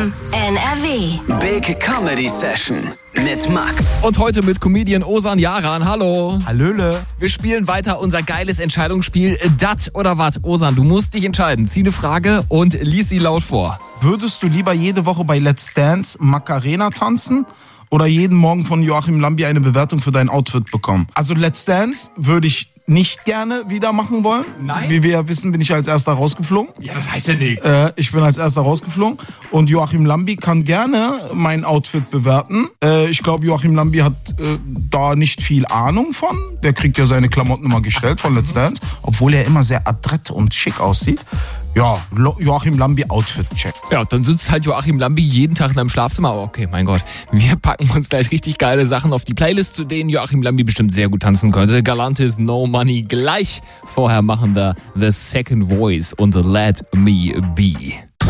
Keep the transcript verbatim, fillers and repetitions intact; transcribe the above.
M N R W. Big Comedy Session mit Max. Und heute mit Comedian Ozan Yaran. Hallo. Hallöle. Wir spielen weiter unser geiles Entscheidungsspiel Dat oder Wat. Ozan, du musst dich entscheiden. Zieh eine Frage und lies sie laut vor. Würdest du lieber jede Woche bei Let's Dance Macarena tanzen oder jeden Morgen von Joachim Lambi eine Bewertung für dein Outfit bekommen? Also Let's Dance würde ich nicht gerne wieder machen wollen. Nein? Wie wir ja wissen, bin ich als erster rausgeflogen. Ja, das heißt ja nichts. Äh, ich bin als erster rausgeflogen. Und Joachim Lambi kann gerne mein Outfit bewerten. Äh, ich glaube, Joachim Lambi hat äh, da nicht viel Ahnung von. Der kriegt ja seine Klamotten immer gestellt von Let's Dance. Obwohl er immer sehr adrett und schick aussieht. Ja, Lo- Joachim Lambi Outfit-Check. Ja, dann sitzt halt Joachim Lambi jeden Tag in einem Schlafzimmer. Aber okay, mein Gott. Wir packen uns gleich richtig geile Sachen auf die Playlist, zu denen Joachim Lambi bestimmt sehr gut tanzen könnte. Galantis No Money gleich. Vorher machen wir The Second Voice und Let Me Be.